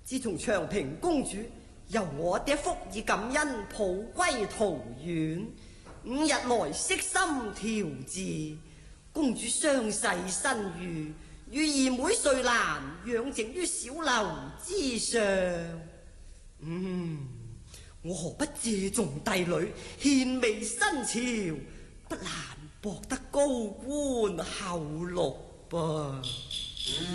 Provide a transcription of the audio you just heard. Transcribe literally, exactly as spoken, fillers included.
自從長平公主由我爹福以感恩抱歸桃園，五日來悉心調治，公主傷勢身愈，與二妹瑞蘭養靜於小樓之上。嗯，我何不借重帝女，獻媚新朝，不難博得高官厚祿噃。